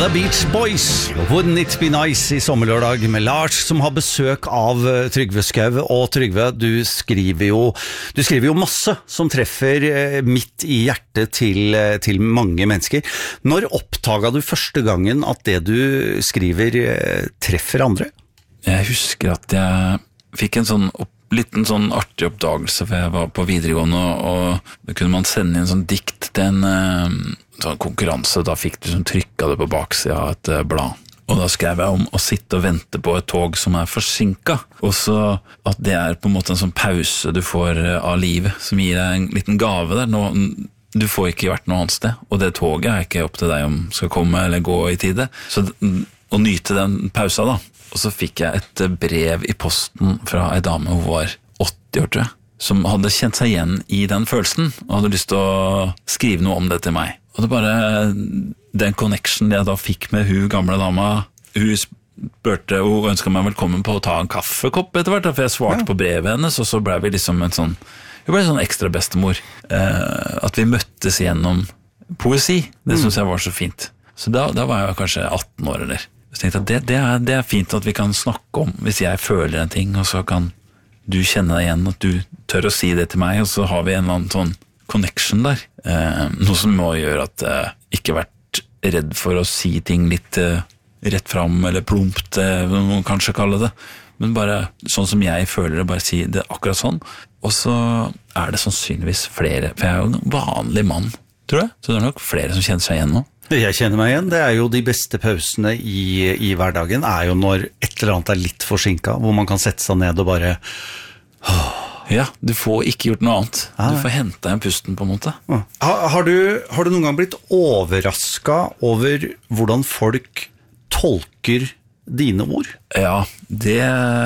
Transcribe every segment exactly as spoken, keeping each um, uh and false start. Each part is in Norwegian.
The Beach Boys, Wouldn't It Be Nice I sommerlørdag med Lars som har besøk av Trygve Skau. Og Trygve, du skriver jo, du skriver jo masse som treffer midt I hjertet til, til mange mennesker. Når oppdaget du første gangen at det du skriver treffer andre? Jeg husker at jeg fikk en sånn opp liten sånn artig oppdagelse, for jeg var på videregående, og da kunne man sende inn sånn dikt til en uh, sånn konkurranse, da fikk du sånn trykket det på baksiden av et uh, blad. Og da skrev jeg om å sitte og vente på et tog som er forsinket, og så at det er på en måte en sånn pause du får uh, av livet, som gir deg en liten gave der. Nå, du får ikke vært noe annet sted, og det toget er ikke opp til deg om skal komme eller gå I tide. Så å nyte den pausa da. Og så fikk jeg et brev I posten fra en dame, hun var åtti år, tror jeg, som hadde kjent seg igjen I den følelsen, og hadde lyst til å skrive noe om det til meg. Og det bare, den connection jeg da fikk med hun gamle dama, hun spurte, hun ønsket meg velkommen på å ta en kaffekopp etter hvert, for jeg svarte ja. På brevet hennes, og så ble vi liksom en sånn, vi ble en sånn ekstra bestemor, eh, at vi møttes gjennom poesi, det synes jeg var så fint. Så da, da var jeg kanskje atten år eller. Jeg tenkte at det, det, er, det er fint at vi kan snakke om hvis jeg føler en ting, og så kan du kjenne deg igjen, at du tør å si det til meg, og så har vi en eller annen sånn connection der. Eh, noe som må gjøre at jeg eh, ikke vært redd for å si ting litt eh, rett frem, eller plumpt, eh, man kanskje kalle det. Men bare sånn som jeg føler det, bare si det akkurat sånn. Og så er det sannsynligvis flere, for jeg er jo en vanlig mann, tror jeg. Så det er nok flere som kjenner seg igjen nå. Jeg kjenner meg igjen, det er jo de beste pausene I, I hverdagen er jo når et eller annet er litt forsinket, hvor man kan sette seg ned og bare åh. Ja, du får ikke gjort noe annet. Du får hente en pusten på en måte. Har, har, du, har du noen gang blitt overrasket over hvordan folk tolker dine ord? Ja, det,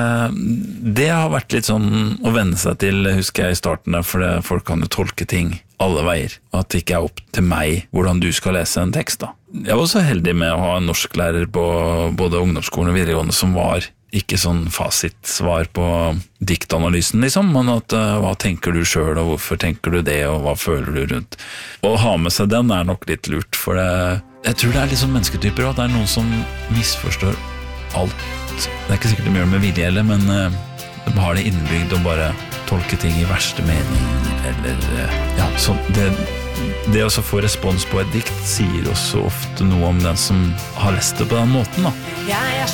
det har vært litt sånn å vende seg til, husker jeg I starten der, for det, folk kan jo tolke ting alle veier, og at det ikke er opp til meg hvordan du skal lese en tekst da. Jeg var så heldig med å ha en norsklærer på både ungdomsskolen og videregående som var ikke sånn fasitsvar på diktanalysen liksom, men at uh, hva tenker du selv, og hvorfor tenker du det, og hva føler du rundt. Å ha med seg den er nok litt lurt, for det, jeg tror det er litt sånn mennesketyper, at det er noen som misforstår alt. Det er ikke sikkert de gjør det med vilje heller, men uh, de har det innebygd og bare tolke ting I verste mening, eller ja, så det, det å få respons på et dikt sier også ofte noe om den som har lest det på den måten da.